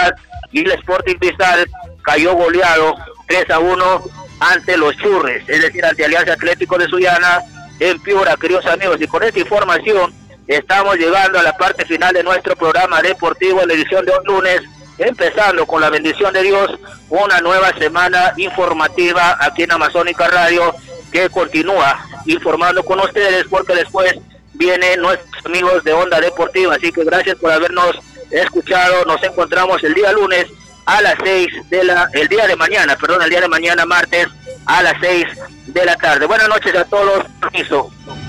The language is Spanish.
Libertad y el Sporting Cristal cayó goleado 3-1 ante los Churres, es decir, ante Alianza Atlético de Sullana en Piura, queridos amigos. Y con esta información estamos llegando a la parte final de nuestro programa deportivo en la edición de hoy lunes, empezando con la bendición de Dios, una nueva semana informativa aquí en Amazónica Radio, que continúa informando con ustedes, porque después vienen nuestros amigos de Onda Deportiva. Así que gracias por habernos escuchado. Nos encontramos el día lunes a las 6 de la, el día de mañana, martes, a las 6 de la tarde. Buenas noches a todos. Permiso.